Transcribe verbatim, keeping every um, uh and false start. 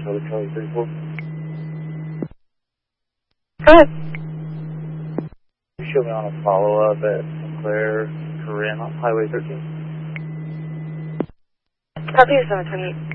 Charlie Charlie thirty-four. Go ahead. You showed me on a follow-up at Sinclair, Corinne on Highway thirteen. Copy seven twenty-eight.